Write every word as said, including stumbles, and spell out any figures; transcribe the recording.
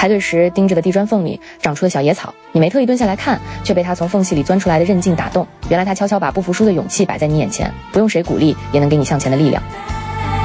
排队时盯着的地砖缝里长出了小野草，你没特意蹲下来看，却被他从缝隙里钻出来的韧劲打动。原来他悄悄把不服输的勇气摆在你眼前，不用谁鼓励也能给你向前的力量。